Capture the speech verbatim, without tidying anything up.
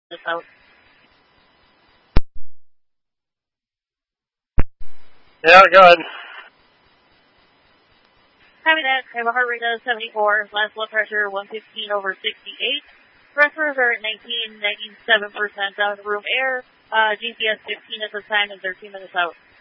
Just out. Yeah, go ahead. Having that, I have a heart rate of seventy-four, last blood pressure one fifteen over sixty-eight. Respirators are at nineteen, ninety-seven percent out of the room air. Uh, G C S fifteen at this time and thirteen minutes out.